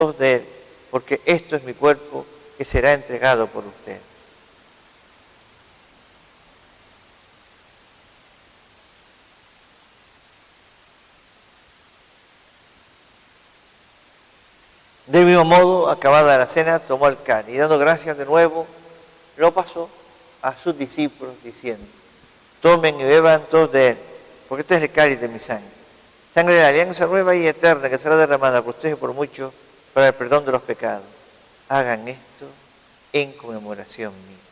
de él, porque esto es mi cuerpo que será entregado por usted. Del mismo modo, acabada la cena, tomó el cáliz y dando gracias de nuevo, lo pasó a sus discípulos diciendo: tomen y beban todos de él, porque este es el cáliz de mi sangre. Sangre de la alianza nueva y eterna que será derramada por ustedes y por muchos para el perdón de los pecados. Hagan esto en conmemoración mía.